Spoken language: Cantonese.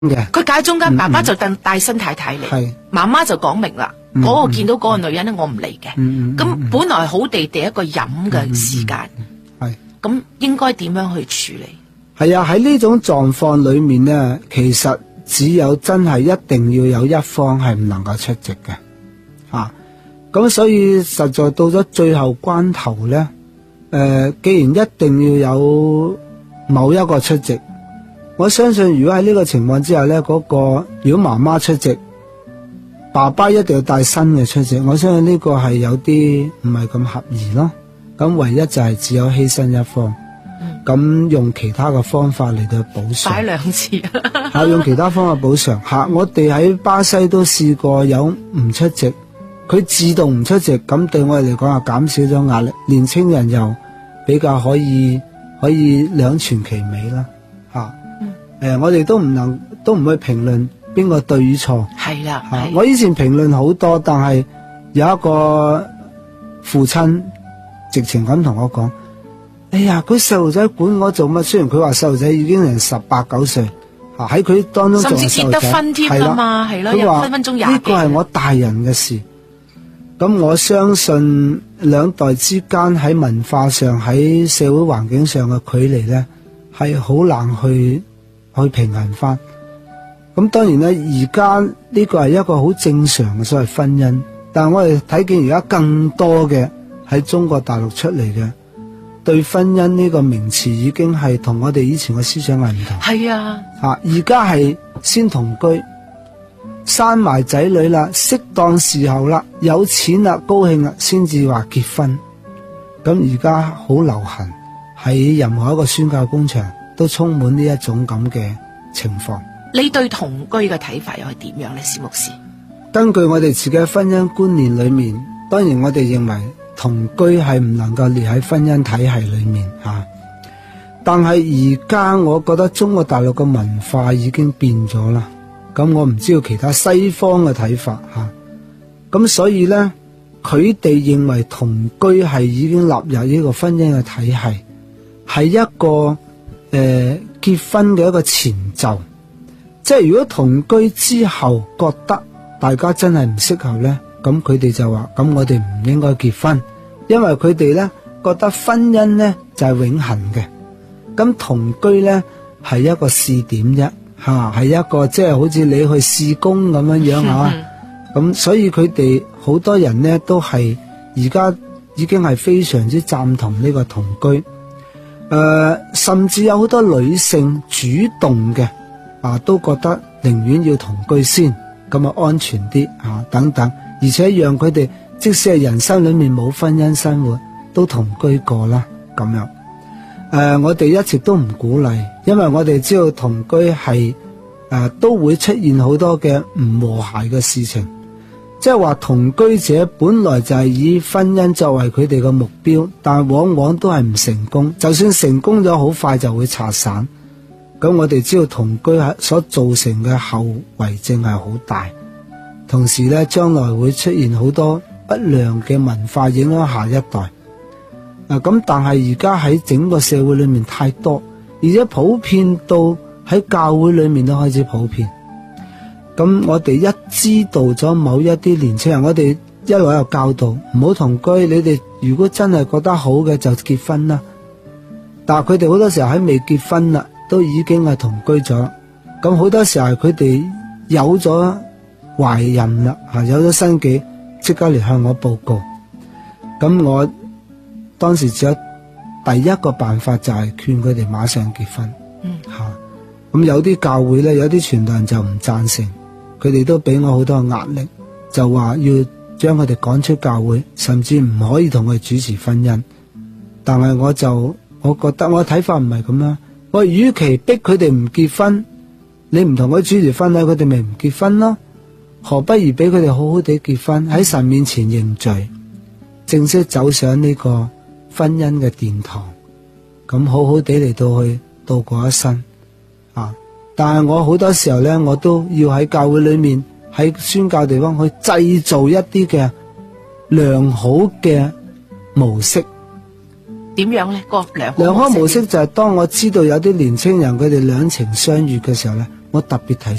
嘅， 佢解中間，爸爸就帶新太太嚟，媽媽就講明啦，嗰個見到嗰個女人咧，我唔嚟嘅。咁本來好地地一個飲嘅時間，咁應該點樣去處理？ 係啊，喺呢種狀況裏面呢，其實只有真係一定要有一方係唔能夠出席嘅，咁所以實在到咗最後關頭呢，既然一定要有某一個出席，我相信如果喺呢個情況之下呢，如果媽媽出席，爸爸一定要帶新嘅出席，我相信呢個係有啲唔係咁合宜咯。咁唯一就係只有犧牲一方，咁用其他嘅方法嚟到補償。 擺兩次用其他方法補償。我哋喺巴西都試過有唔出席，佢自動唔出席，咁對我哋嚟講啊，減少咗壓力，年青人又比較可以兩全其美啦。我哋都唔會評論邊個對與錯。 係啦， 我以前評論好多，但係有一個父親直情咁同我講：哎呀，佢細路仔管我做乜？雖然佢話細路仔已經係18、19歲，喺佢當中仲係細路仔， 甚至結得婚添㗎嘛，係咯， 佢話分分鐘廿。 呢個係我大人嘅事。咁我相信兩代之間喺文化上、喺社會環境上嘅距離呢，係好難去平衡翻。咁當然咧，而家呢個係一個好正常嘅所謂婚姻，但係我哋睇見而家更多嘅喺中國大陸出嚟嘅對婚姻呢個名詞已經係同我哋以前嘅思想係唔同。係啊，而家係先同居，生埋仔女啦，適當時候啦，有錢啦，高興啦，先至話結婚。咁而家好流行，喺任何一個宣教工場都充滿呢一種咁嘅情況。 你對同居嘅睇法又係點樣呢？史牧師， 根據我哋自己嘅婚姻觀念裏面，當然我哋認為同居係唔能夠列喺婚姻體系裏面但係而家我覺得中國大陸嘅文化已經變咗啦。咁我唔知道其他西方嘅睇法咁所以呢，佢哋認為同居係已經納入呢個婚姻嘅體系，係一個結婚嘅一個前奏。即係如果同居之後覺得大家真係唔適合呢，咁佢哋就話：咁我哋唔應該結婚，因為佢哋呢覺得婚姻呢就係永恆嘅，咁同居呢係一個試點啫，係一個即係好似你去試工咁樣樣咁所以佢哋好多人呢都係而家已經係非常之贊同呢個同居，甚至有好多女性主動嘅。都覺得寧願要同居先，咁啊安全啲等等，而且讓佢哋即使係人生裏面冇婚姻生活，都同居過啦咁樣。我哋一直都唔鼓勵，因為我哋知道同居係都會出現好多嘅唔和諧嘅事情，即係話同居者本來就係以婚姻作為佢哋嘅目標，但往往都係唔成功，就算成功咗，好快就會拆散。咁我哋知道同居所造成嘅後遺症係好大，同時呢，將來會出現好多不良嘅文化影響下一代。咁但係而家喺整個社會裏面太多，而且普遍到喺教會裏面都開始普遍。咁我哋一知道咗某一啲年輕人，我哋一路有教導唔好同居，你哋如果真係覺得好嘅就結婚啦。但係佢哋好多時候喺未結婚啦，都已經係同居咗，咁好多時候佢哋有咗懷孕啦，有咗身紀，即刻嚟向我報告。咁我當時只有第一個辦法就係勸佢哋馬上結婚。咁有啲教會呢，有啲傳道人就唔贊成，佢哋都俾我好多壓力，就話要將佢哋趕出教會，甚至唔可以同佢主持婚姻。但係我覺得我睇法唔係咁樣。我與其逼佢哋唔結婚，你唔同佢主持婚禮，佢哋咪唔結婚咯？何不如俾佢哋好好地結婚，喺神面前認罪，正式走上呢個婚姻嘅殿堂，咁好好地嚟到去度過一生。但係我好多時候呢，我都要喺教會裏面，喺宣教地方去製造一啲嘅良好嘅模式。 點樣呢？個良好模式就係當我知道有啲年青人佢哋兩情相悅嘅時候呢， 我特別提